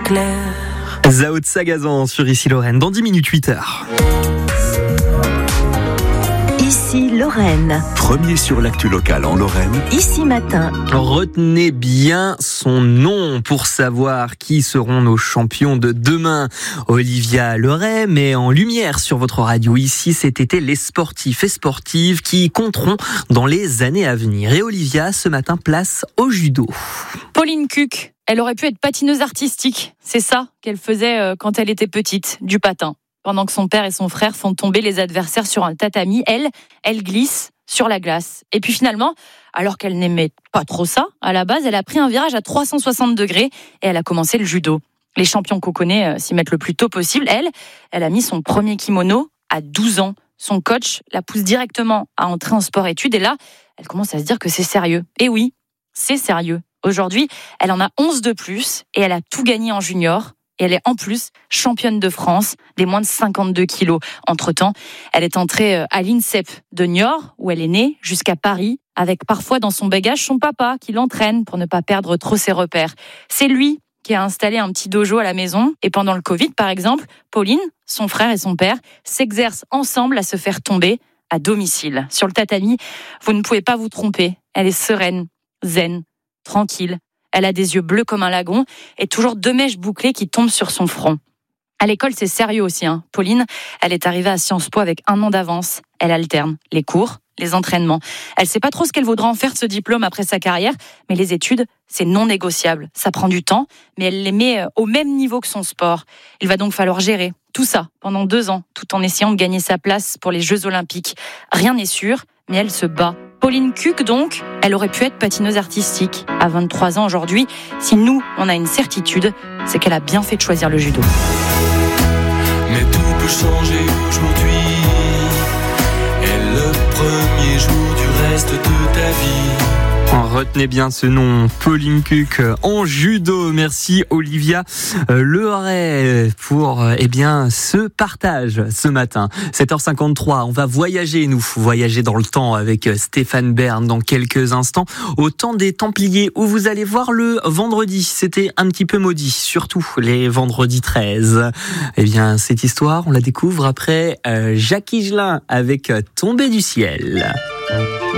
clair. Zao de Sagazan sur Ici Lorraine, dans 10 minutes 8h. Ici Lorraine. Premier sur l'actu locale en Lorraine. Ici Matin. Retenez bien son nom pour savoir qui seront nos champions de demain. Olivia Leray met en lumière sur votre radio ici cet été les sportifs et sportives qui compteront dans les années à venir. Et Olivia, ce matin, place au judo. Pauline Cuc, elle aurait pu être patineuse artistique. C'est ça qu'elle faisait quand elle était petite, du patin. Pendant que son père et son frère font tomber les adversaires sur un tatami, elle glisse sur la glace. Et puis finalement, alors qu'elle n'aimait pas trop ça, à la base, elle a pris un virage à 360 degrés et elle a commencé le judo. Les champions qu'on connaît s'y mettent le plus tôt possible. Elle a mis son premier kimono à 12 ans. Son coach la pousse directement à entrer en sport-études et là, elle commence à se dire que c'est sérieux. Et oui, c'est sérieux. Aujourd'hui, elle en a 11 de plus et elle a tout gagné en junior. Et elle est en plus championne de France des moins de 52 kilos. Entre-temps, elle est entrée à l'INSEP de Niort, où elle est née, jusqu'à Paris, avec parfois dans son bagage son papa qui l'entraîne pour ne pas perdre trop ses repères. C'est lui qui a installé un petit dojo à la maison. Et pendant le Covid, par exemple, Pauline, son frère et son père s'exercent ensemble à se faire tomber à domicile. Sur le tatami, vous ne pouvez pas vous tromper. Elle est sereine, zen, tranquille. Elle a des yeux bleus comme un lagon et toujours 2 mèches bouclées qui tombent sur son front. À l'école, c'est sérieux aussi. Pauline, elle est arrivée à Sciences Po avec 1 an d'avance. Elle alterne les cours, les entraînements. Elle sait pas trop ce qu'elle voudra en faire de ce diplôme après sa carrière, mais les études, c'est non négociable. Ça prend du temps, mais elle les met au même niveau que son sport. Il va donc falloir gérer tout ça pendant 2 ans, tout en essayant de gagner sa place pour les Jeux Olympiques. Rien n'est sûr, mais elle se bat. Pauline Cuc, donc, elle aurait pu être patineuse artistique à 23 ans aujourd'hui. Si nous, on a une certitude, c'est qu'elle a bien fait de choisir le judo. Mais tout peut changer aujourd'hui. Et le premier jour du reste de ta vie. Retenez bien ce nom, Pauline Cuc en judo. Merci Olivia Leray pour ce partage ce matin. 7h53, on va voyager dans le temps avec Stéphane Bern dans quelques instants. Au temps des Templiers où vous allez voir le vendredi, c'était un petit peu maudit, surtout les vendredis 13. Cette histoire, on la découvre après Jacques Higelin avec Tombé du ciel.